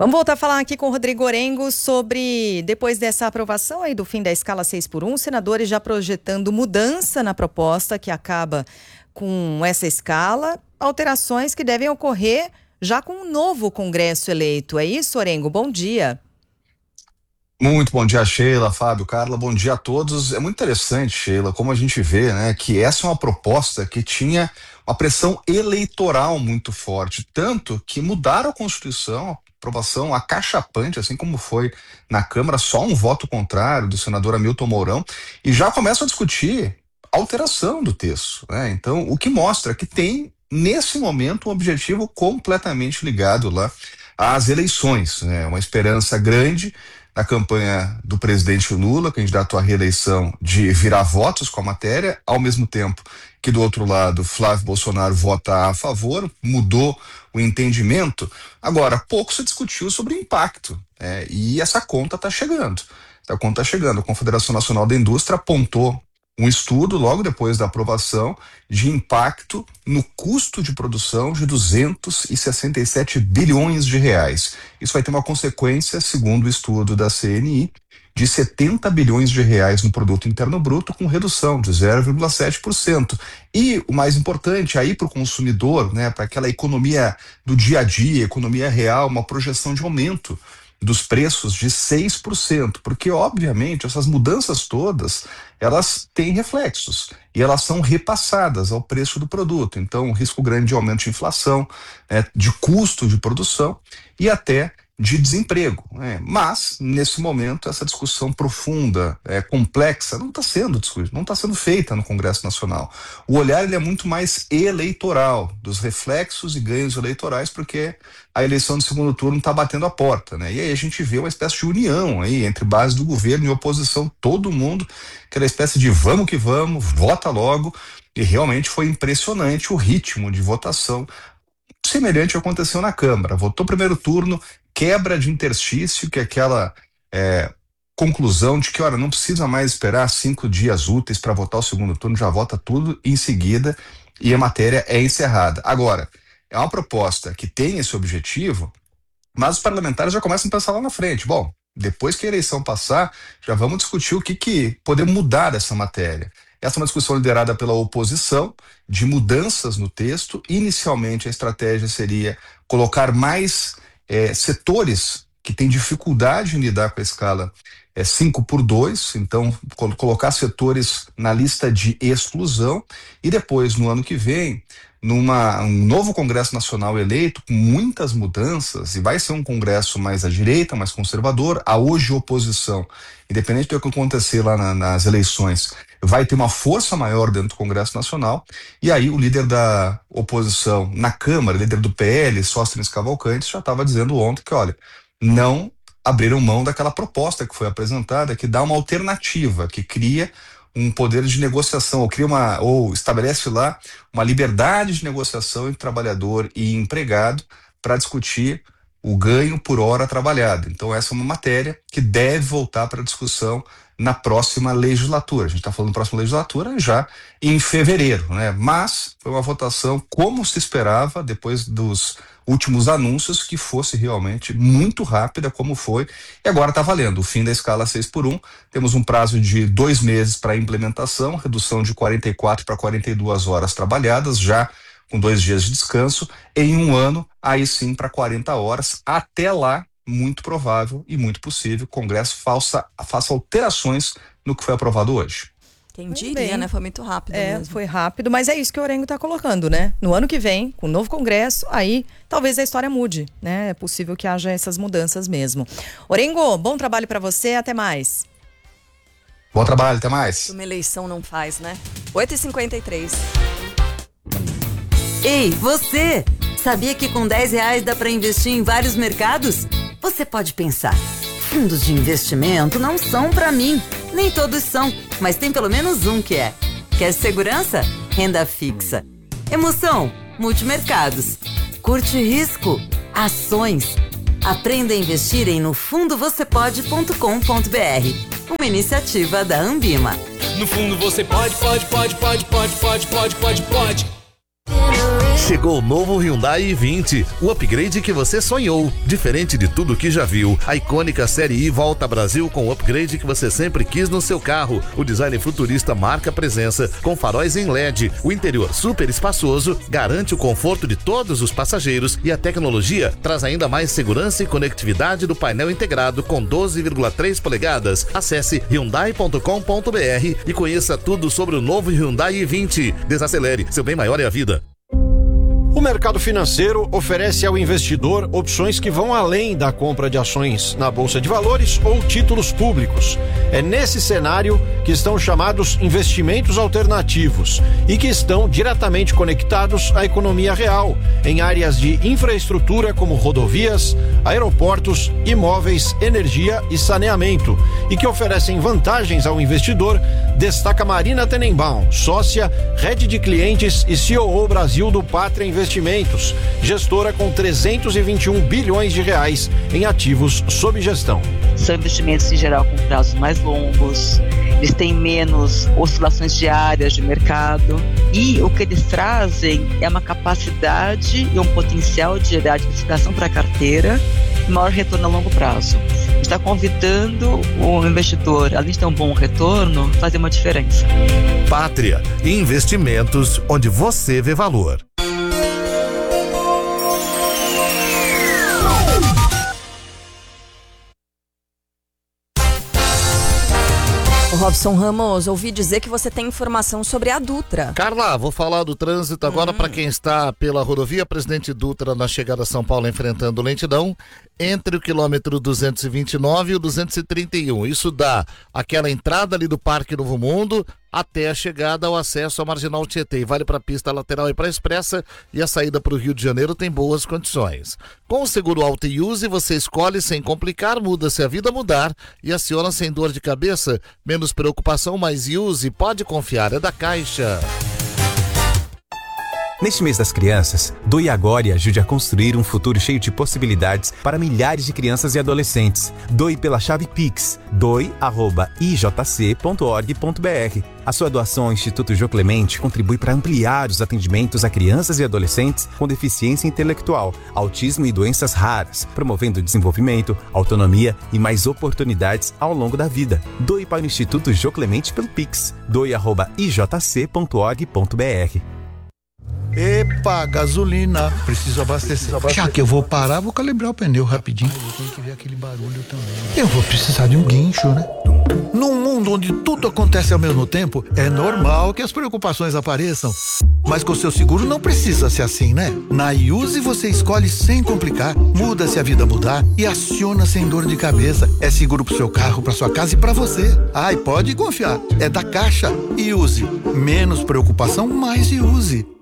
Vamos voltar a falar aqui com o Rodrigo Orengo sobre, depois dessa aprovação aí do fim da escala 6x1, senadores já projetando mudança na proposta que acaba com essa escala, alterações que devem ocorrer já com um novo Congresso eleito. É isso, Orengo? Bom dia. Muito bom dia, Sheila, Fábio, Carla, bom dia a todos. É muito interessante, Sheila, como a gente vê, né, que essa é uma proposta que tinha uma pressão eleitoral muito forte, tanto que mudaram a Constituição, aprovação acachapante, assim como foi na Câmara, só um voto contrário do senador Hamilton Mourão, e já começam a discutir alteração do texto, né? Então, o que mostra que tem, nesse momento, um objetivo completamente ligado lá às eleições, né? Uma esperança grande na campanha do presidente Lula, candidato à reeleição, de virar votos com a matéria, ao mesmo tempo que do outro lado Flávio Bolsonaro vota a favor, mudou o entendimento. Agora, pouco se discutiu sobre o impacto, e essa conta está chegando. Essa conta está chegando. A Confederação Nacional da Indústria apontou um estudo, logo depois da aprovação, de impacto no custo de produção de 267 bilhões de reais. Isso vai ter uma consequência, segundo o estudo da CNI, de 70 bilhões de reais no produto interno bruto, com redução de 0,7%. E o mais importante, aí para o consumidor, né, para aquela economia do dia a dia, economia real, uma projeção de aumento dos preços de 6%, porque obviamente essas mudanças todas, elas têm reflexos e elas são repassadas ao preço do produto. Então, risco grande de aumento de inflação, de custo de produção e até de desemprego, Mas, nesse momento, essa discussão profunda, complexa, não está sendo discutida, não está sendo feita no Congresso Nacional. O olhar ele é muito mais eleitoral, dos reflexos e ganhos eleitorais, porque a eleição do segundo turno está batendo a porta, E aí a gente vê uma espécie de união aí entre base do governo e oposição, todo mundo, aquela espécie de vamos que vamos, vota logo, e realmente foi impressionante o ritmo de votação. Semelhante ao que aconteceu na Câmara. Votou primeiro turno, quebra de interstício, que é aquela conclusão de que, olha, não precisa mais esperar 5 dias úteis para votar o segundo turno, já vota tudo em seguida e a matéria é encerrada. Agora, é uma proposta que tem esse objetivo, mas os parlamentares já começam a pensar lá na frente. Bom, depois que a eleição passar, já vamos discutir o que podemos mudar dessa matéria. Essa é uma discussão liderada pela oposição, de mudanças no texto. Inicialmente, a estratégia seria colocar mais setores que têm dificuldade em lidar com a escala 5x2, então colocar setores na lista de exclusão, e depois, no ano que vem, um novo Congresso Nacional eleito, com muitas mudanças, e vai ser um Congresso mais à direita, mais conservador. A hoje oposição, independente do que acontecer lá nas eleições, vai ter uma força maior dentro do Congresso Nacional, e aí o líder da oposição na Câmara, líder do PL, Sóstenes Cavalcanti, já estava dizendo ontem que, olha, não abriram mão daquela proposta que foi apresentada, que dá uma alternativa, que cria um poder de negociação, ou estabelece lá uma liberdade de negociação entre trabalhador e empregado para discutir o ganho por hora trabalhada. Então essa é uma matéria que deve voltar para discussão na próxima legislatura. A gente está falando próxima legislatura já em fevereiro, Mas foi uma votação como se esperava, depois dos últimos anúncios, que fosse realmente muito rápida, como foi, e agora está valendo o fim da escala 6x1. Temos um prazo de 2 meses para implementação, redução de 44 para 42 horas trabalhadas, já com 2 dias de descanso. Em um ano, aí sim para 40 horas. Até lá, muito provável e muito possível, o Congresso faça alterações no que foi aprovado hoje. Quem diria, né? Foi muito rápido mesmo. Foi rápido, mas é isso que o Orengo está colocando, No ano que vem, com o novo Congresso, aí talvez a história mude, É possível que haja essas mudanças mesmo. Orengo, bom trabalho para você, até mais. Bom trabalho, até mais. Uma eleição não faz, 8h53. Ei, você! Sabia que com R$10 dá para investir em vários mercados? Você pode pensar, fundos de investimento não são para mim. Nem todos são, mas tem pelo menos um que é. Quer segurança? Renda fixa. Emoção? Multimercados. Curte risco? Ações. Aprenda a investir em nofundovocepode.com.br. Uma iniciativa da Ambima. No fundo você pode. Chegou o novo Hyundai i20, o upgrade que você sonhou. Diferente de tudo que já viu, a icônica Série I volta ao Brasil com o upgrade que você sempre quis no seu carro. O design futurista marca presença, com faróis em LED. O interior super espaçoso garante o conforto de todos os passageiros e a tecnologia traz ainda mais segurança e conectividade do painel integrado com 12,3 polegadas. Acesse hyundai.com.br e conheça tudo sobre o novo Hyundai i20. Desacelere, seu bem maior é a vida. O mercado financeiro oferece ao investidor opções que vão além da compra de ações na Bolsa de Valores ou títulos públicos. É nesse cenário que estão chamados investimentos alternativos e que estão diretamente conectados à economia real, em áreas de infraestrutura como rodovias, aeroportos, imóveis, energia e saneamento, e que oferecem vantagens ao investidor, destaca Marina Tenenbaum, sócia, head de clientes e COO Brasil do Pátria Investimentos, gestora com 321 bilhões de reais em ativos sob gestão. São investimentos em geral com prazos mais longos, eles têm menos oscilações diárias de mercado e o que eles trazem é uma capacidade e um potencial de gerar diversificação para a carteira e maior retorno a longo prazo. A gente está convidando o investidor, além de ter um bom retorno, fazer uma diferença. Pátria, investimentos onde você vê valor. Robson Ramos, ouvi dizer que você tem informação sobre a Dutra. Carla, vou falar do trânsito agora para quem está pela rodovia Presidente Dutra na chegada a São Paulo enfrentando lentidão entre o quilômetro 229 e o 231. Isso dá aquela entrada ali do Parque Novo Mundo até a chegada ao acesso à Marginal Tietê. E vale para a pista lateral e para a expressa, e a saída para o Rio de Janeiro tem boas condições. Com o seguro Auto e Use, você escolhe sem complicar, muda-se a vida mudar e aciona sem dor de cabeça. Menos preocupação, mais Use, pode confiar, é da Caixa. Neste mês das crianças, doe agora e ajude a construir um futuro cheio de possibilidades para milhares de crianças e adolescentes. Doe pela chave Pix, doe@ijc.org.br. A sua doação ao Instituto Jô Clemente contribui para ampliar os atendimentos a crianças e adolescentes com deficiência intelectual, autismo e doenças raras, promovendo desenvolvimento, autonomia e mais oportunidades ao longo da vida. Doe para o Instituto Jô Clemente pelo Pix, doe@ijc.org.br. Epa, gasolina. Preciso abastecer. Já que eu vou parar, vou calibrar o pneu rapidinho. Eu tenho que ver aquele barulho também. Eu vou precisar de um guincho, né? Num mundo onde tudo acontece ao mesmo tempo, é normal que as preocupações apareçam. Mas com o seu seguro não precisa ser assim, né? Na Use você escolhe sem complicar, muda-se a vida mudar e aciona sem dor de cabeça. É seguro pro seu carro, pra sua casa e pra você. E pode confiar. É da Caixa. Use. Menos preocupação, mais Use.